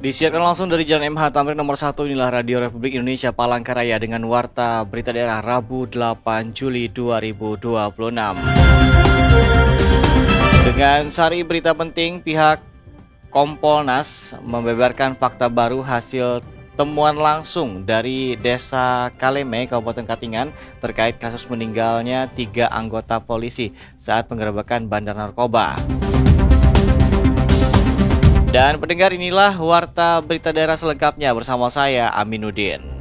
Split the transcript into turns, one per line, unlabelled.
Disiarkan langsung dari Jalan MH Tamrin nomor 1, inilah Radio Republik Indonesia Palangkaraya dengan warta berita daerah Rabu 8 Juli 2026. Dengan sari berita penting, pihak Kompolnas membeberkan fakta baru hasil temuan langsung dari Desa Kaleme, Kabupaten Katingan terkait kasus meninggalnya 3 anggota polisi saat penggerebekan bandar narkoba. Dan pendengar, inilah warta berita daerah selengkapnya bersama saya Aminuddin.